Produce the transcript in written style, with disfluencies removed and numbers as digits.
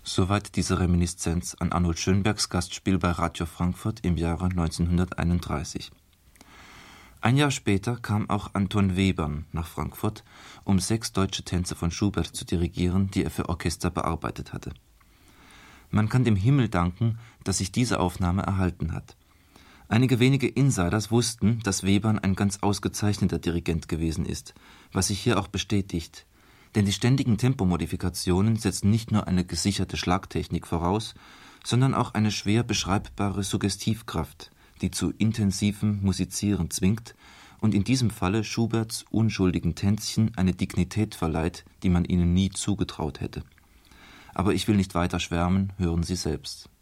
Soweit diese Reminiszenz an Arnold Schönbergs Gastspiel bei Radio Frankfurt im Jahre 1931. Ein Jahr später kam auch Anton Webern nach Frankfurt, um 6 deutsche Tänze von Schubert zu dirigieren, die er für Orchester bearbeitet hatte. Man kann dem Himmel danken, dass sich diese Aufnahme erhalten hat. Einige wenige Insiders wussten, dass Webern ein ganz ausgezeichneter Dirigent gewesen ist, was sich hier auch bestätigt. Denn die ständigen Tempomodifikationen setzen nicht nur eine gesicherte Schlagtechnik voraus, sondern auch eine schwer beschreibbare Suggestivkraft, die zu intensivem Musizieren zwingt und in diesem Falle Schuberts unschuldigen Tänzchen eine Dignität verleiht, die man ihnen nie zugetraut hätte. Aber ich will nicht weiter schwärmen, hören Sie selbst.